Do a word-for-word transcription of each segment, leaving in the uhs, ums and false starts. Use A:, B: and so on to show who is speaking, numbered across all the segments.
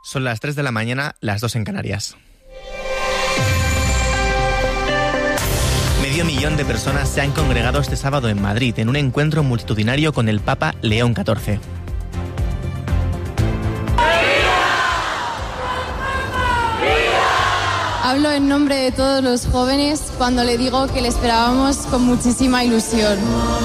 A: Son las tres de la mañana, las dos en Canarias. Medio millón de personas se han congregado este sábado en Madrid en un encuentro multitudinario con el Papa León catorce.
B: Hablo en nombre de todos los jóvenes cuando le digo que le esperábamos con muchísima ilusión.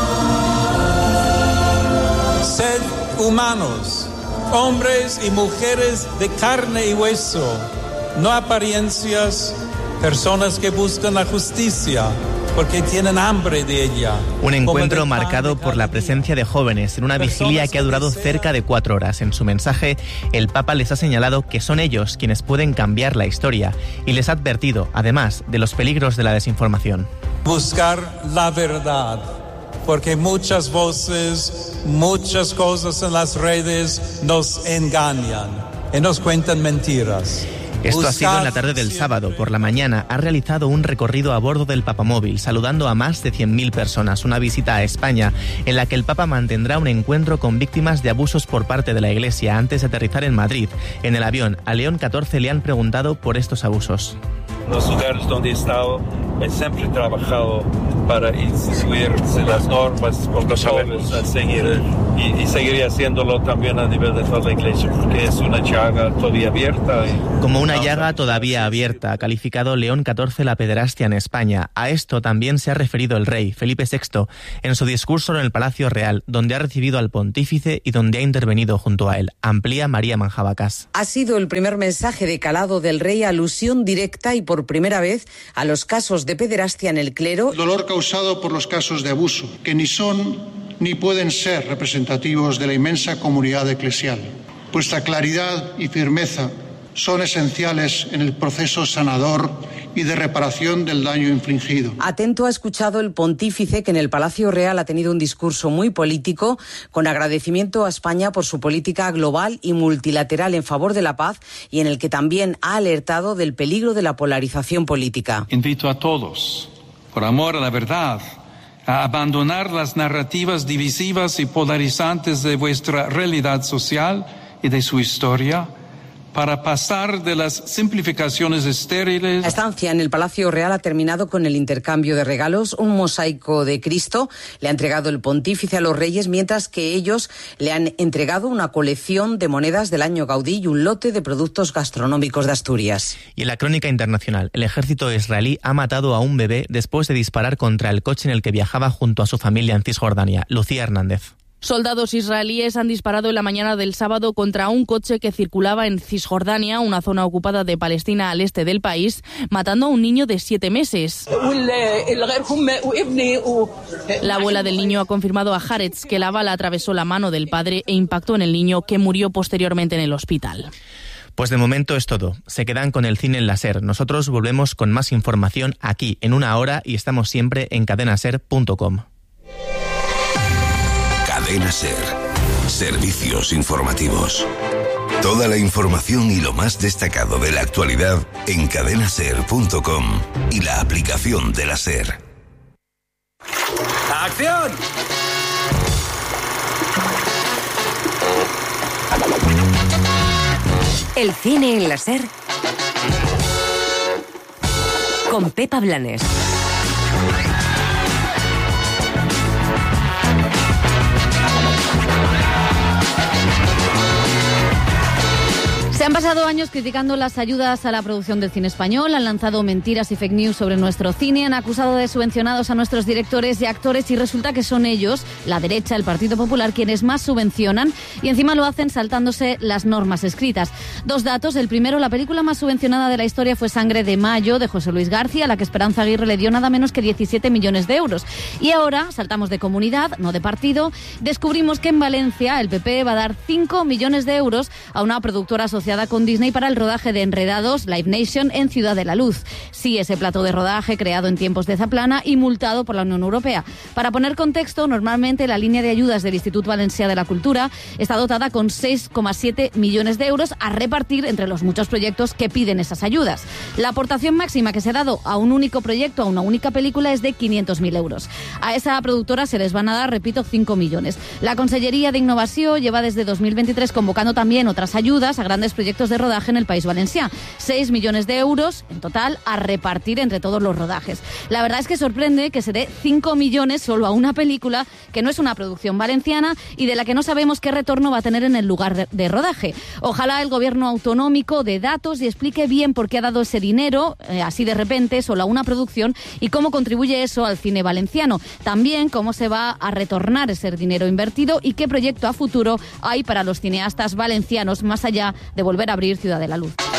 C: Sed humanos, hombres y mujeres de carne y hueso, no apariencias, personas que buscan la justicia porque tienen hambre de ella.
A: Un encuentro marcado por la presencia de jóvenes en una vigilia que ha durado cerca de cuatro horas. En su mensaje, el Papa les ha señalado que son ellos quienes pueden cambiar la historia y les ha advertido, además, de los peligros de la desinformación.
C: Buscar la verdad, porque muchas voces, muchas cosas en las redes nos engañan y nos cuentan mentiras.
A: Esto ha sido en la tarde del sábado. Por la mañana ha realizado un recorrido a bordo del Papamóvil, saludando a más de cien mil personas. Una visita a España en la que el Papa mantendrá un encuentro con víctimas de abusos por parte de la Iglesia antes de aterrizar en Madrid. En el avión, a León catorce le han preguntado por estos abusos.
D: Los lugares donde he estado, he siempre trabajado para instituir las normas por los jóvenes a seguir y, y seguiría haciéndolo también a nivel de toda la Iglesia, porque es una llaga todavía abierta. Y...
A: Como una llaga todavía abierta, ha calificado León catorce la pederastia en España. A esto también se ha referido el rey, Felipe sexto, en su discurso en el Palacio Real, donde ha recibido al pontífice y donde ha intervenido junto a él. Amplía María Manjabacas.
E: Ha sido el primer mensaje de calado del rey, alusión directa y por primera vez a los casos de pederastia en el clero.
F: Dolor causado por los casos de abuso, que ni son ni pueden ser representativos de la inmensa comunidad eclesial. Vuestra claridad y firmeza son esenciales en el proceso sanador y de reparación del daño infligido.
E: Atento ha escuchado el pontífice, que en el Palacio Real ha tenido un discurso muy político, con agradecimiento a España por su política global y multilateral en favor de la paz, y en el que también ha alertado del peligro de la polarización política.
G: Invito a todos, por amor a la verdad, a abandonar las narrativas divisivas y polarizantes de vuestra realidad social y de su historia, para pasar de las simplificaciones estériles.
E: La estancia en el Palacio Real ha terminado con el intercambio de regalos. Un mosaico de Cristo le ha entregado el pontífice a los reyes, mientras que ellos le han entregado una colección de monedas del año Gaudí y un lote de productos gastronómicos de Asturias.
A: Y en la crónica internacional, el ejército israelí ha matado a un bebé después de disparar contra el coche en el que viajaba junto a su familia en Cisjordania. Lucía Hernández.
H: Soldados israelíes han disparado en la mañana del sábado contra un coche que circulaba en Cisjordania, una zona ocupada de Palestina al este del país, matando a un niño de siete meses. La abuela del niño ha confirmado a Haaretz que la bala atravesó la mano del padre e impactó en el niño, que murió posteriormente en el hospital.
A: Pues de momento es todo. Se quedan con el cine en la SER. Nosotros volvemos con más información aquí en una hora y estamos siempre en cadena ser punto com.
I: Cadena SER. Servicios informativos. Toda la información y lo más destacado de la actualidad en cadena ser punto com y la aplicación de la SER.
C: ¡Acción!
J: El cine en la SER con Pepa Blanes.
K: Se han pasado años criticando las ayudas a la producción del cine español, han lanzado mentiras y fake news sobre nuestro cine, han acusado de subvencionados a nuestros directores y actores y resulta que son ellos, la derecha, el Partido Popular, quienes más subvencionan y encima lo hacen saltándose las normas escritas. Dos datos. El primero, la película más subvencionada de la historia fue Sangre de Mayo, de José Luis García, a la que Esperanza Aguirre le dio nada menos que diecisiete millones de euros. Y ahora, saltamos de comunidad, no de partido, descubrimos que en Valencia el P P va a dar cinco millones de euros a una productora asociada con Disney para el rodaje de Enredados, Live Nation, en Ciudad de la Luz. Sí, ese plato de rodaje creado en tiempos de Zaplana y multado por la Unión Europea. Para poner contexto, normalmente la línea de ayudas del Institut Valencià de la Cultura está dotada con seis coma siete millones de euros a repartir entre los muchos proyectos que piden esas ayudas. La aportación máxima que se ha dado a un único proyecto, a una única película, es de quinientos mil euros. A esa productora se les van a dar, repito, cinco millones. La Consellería de Innovación lleva desde dos mil veintitrés convocando también otras ayudas a grandes proyectos proyectos de rodaje en el País Valencià. seis millones de euros en total a repartir entre todos los rodajes. La verdad es que sorprende que se dé cinco millones solo a una película que no es una producción valenciana y de la que no sabemos qué retorno va a tener en el lugar de, de rodaje. Ojalá el gobierno autonómico dé datos y explique bien por qué ha dado ese dinero, eh, así de repente, solo a una producción y cómo contribuye eso al cine valenciano. También cómo se va a retornar ese dinero invertido y qué proyecto a futuro hay para los cineastas valencianos más allá de volver a abrir Ciudad de la Luz.